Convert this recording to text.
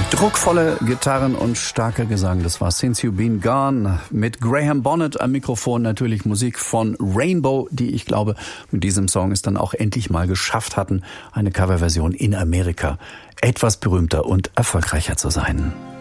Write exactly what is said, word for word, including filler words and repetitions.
Druckvolle Gitarren und starker Gesang, das war Since You've Been Gone mit Graham Bonnet am Mikrofon, natürlich Musik von Rainbow, die ich glaube mit diesem Song es dann auch endlich mal geschafft hatten, eine Coverversion in Amerika etwas berühmter und erfolgreicher zu sein.